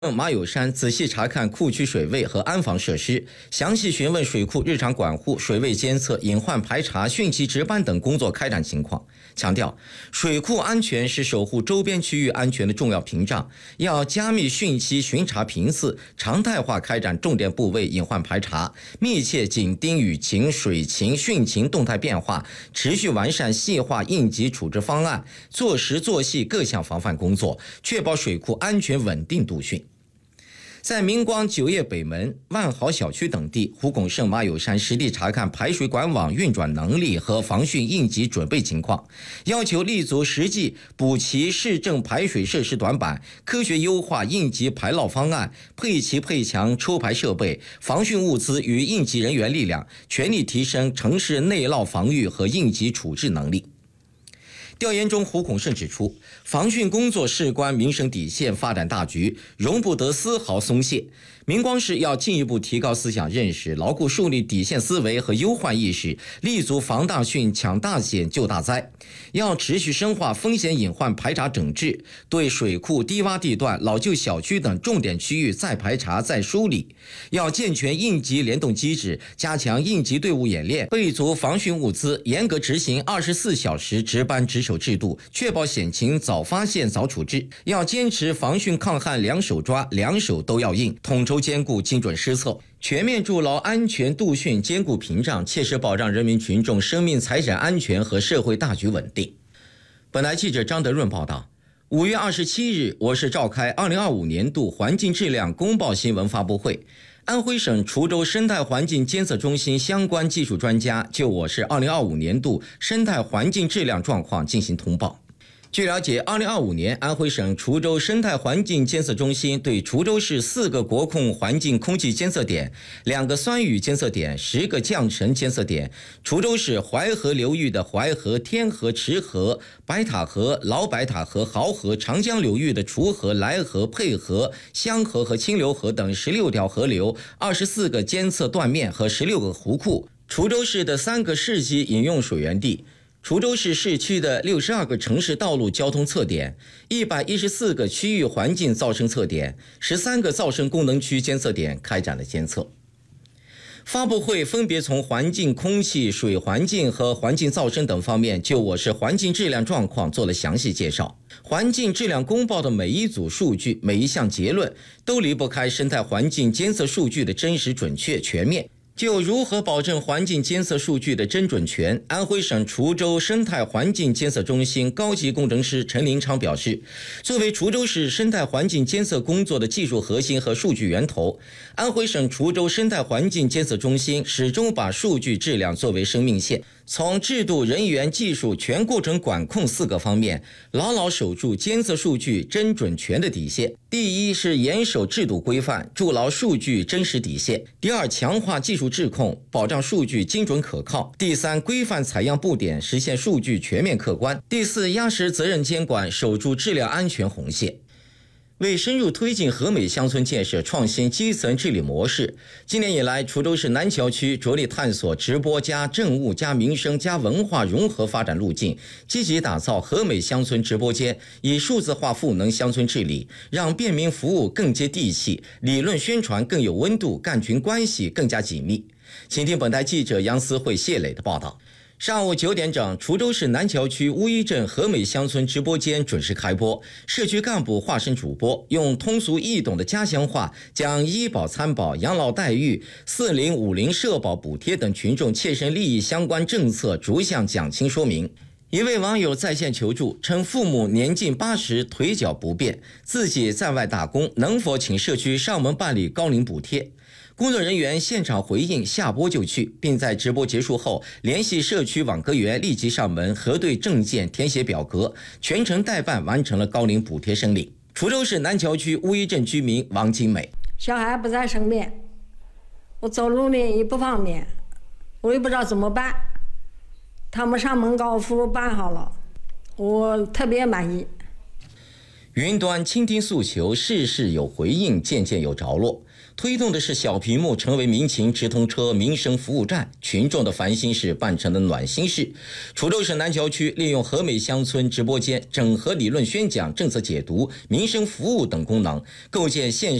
马友山仔细查看库区水位和安防设施，详细询问水库日常管护、水位监测、隐患排查、汛期值班等工作开展情况，强调水库安全是守护周边区域安全的重要屏障，要加密汛期巡查频次，常态化开展重点部位隐患排查，密切紧盯雨情、水情、汛情动态变化，持续完善细化应急处置方案，做实做细各项防范工作，确保水库安全稳定度汛。在明光九叶北门、万豪小区等地，胡拱胜、马友山实地查看排水管网运转能力和防汛应急准备情况，要求立足实际补齐市政排水设施短板，科学优化应急排涝方案，配齐配强抽排设备、防汛物资与应急人员力量，全力提升城市内涝防御和应急处置能力。调研中，胡孔胜指出，防汛工作事关民生底线发展大局，容不得丝毫松懈。明光市要进一步提高思想认识，牢固树立底线思维和忧患意识，立足防大汛、抢大险、救大灾。要持续深化风险隐患排查整治，对水库、低洼地段、老旧小区等重点区域再排查、再梳理。要健全应急联动机制，加强应急队伍演练，备足防汛物资，严格执行24小时值班值守制度，确保险情早发现、早处置。要坚持防汛抗旱两手抓，两手都要硬，统筹兼顾、精准施策，全面筑牢安全度汛坚固屏障，切实保障人民群众生命财产安全和社会大局稳定。本台记者张德润报道，5月27日，我市召开2025年度环境质量公报新闻发布会。安徽省滁州生态环境监测中心相关技术专家就我市2025年度生态环境质量状况进行通报。据了解，2025年安徽省滁州生态环境监测中心对滁州市4个国控环境空气监测点、2个酸雨监测点、10个降尘监测点，滁州市淮河流域的淮河、天河、池河、白塔河、老白塔河、濠河、长江流域的滁河、莱河、沛河、湘河和清流河等16条河流、24个监测断面和16个湖库，滁州市的3个市级饮用水源地，滁州市市区的62个城市道路交通测点，114个区域环境噪声测点，13个噪声功能区监测点开展了监测。发布会分别从环境、空气、水环境和环境噪声等方面就我市环境质量状况做了详细介绍。环境质量公报的每一组数据、每一项结论都离不开生态环境监测数据的真实、准确、全面。就如何保证环境监测数据的真准全，安徽省滁州生态环境监测中心高级工程师陈林昌表示，作为滁州市生态环境监测工作的技术核心和数据源头，安徽省滁州生态环境监测中心始终把数据质量作为生命线，从制度、人员、技术全过程管控4个方面，牢牢守住监测数据真准全的底线。第一是严守制度规范，筑牢数据真实底线；第二，强化技术质控，保障数据精准可靠；第三，规范采样布点，实现数据全面客观；第四，压实责任监管，守住质量安全红线。为深入推进和美乡村建设创新基层治理模式，今年以来，滁州市南桥区着力探索直播加政务加民生加文化融合发展路径，积极打造和美乡村直播间，以数字化赋能乡村治理，让便民服务更接地气，理论宣传更有温度，干群关系更加紧密。请听本台记者杨思慧、谢磊的报道。上午9点整，滁州市南桥区乌一镇和美乡村直播间准时开播，社区干部化身主播，用通俗易懂的家乡话，将医保参保、养老待遇、40、50社保补贴等群众切身利益相关政策逐项讲清说明。一位网友在线求助，称父母年近80，腿脚不便，自己在外打工，能否请社区上门办理高龄补贴？工作人员现场回应，下播就去，并在直播结束后联系社区网格员立即上门核对证件，填写表格，全程代办完成了高龄补贴申领。滁州市南桥区乌一镇居民王金美： 小孩不在身边，我走路呢也不方便，我也不知道怎么办。他们上门高复办好了，我特别满意。 云端倾听诉求，事事有回应，件件有着落。推动的是小屏幕成为民情直通车、民生服务站，群众的烦心事办成了暖心事。滁州市南郊区利用和美乡村直播间整合理论宣讲、政策解读、民生服务等功能，构建线